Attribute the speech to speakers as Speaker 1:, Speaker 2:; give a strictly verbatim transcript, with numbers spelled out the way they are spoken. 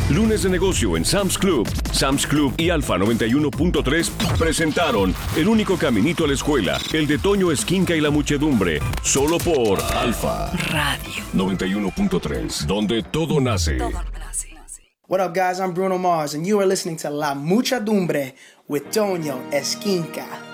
Speaker 1: Lunes de negocio en Sam's Club. Sam's Club y Alfa noventa y uno punto tres presentaron El único caminito a la escuela, el de Toño Esquinca y la muchedumbre, solo por Alfa
Speaker 2: Radio
Speaker 1: noventa y uno punto tres, donde todo nace.
Speaker 2: Todo nace.
Speaker 3: What up, guys? I'm Bruno Mars, and you are listening to La Muchedumbre with Toño Esquinca.